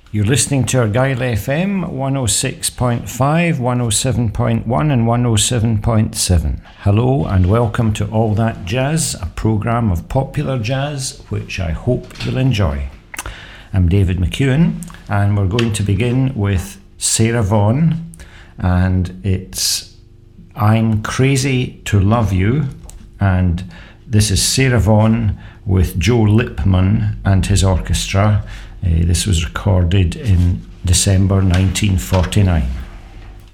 You're listening to Argyll FM 106.5, 107.1 and 107.7. Hello and welcome to All That Jazz, a programme of popular jazz which I hope you'll enjoy. I'm David McEwen and we're going to begin with Sarah Vaughan, and it's I'm Crazy to Love You, and this is Sarah Vaughan with Joe Lipman and his orchestra. This was recorded in December 1949.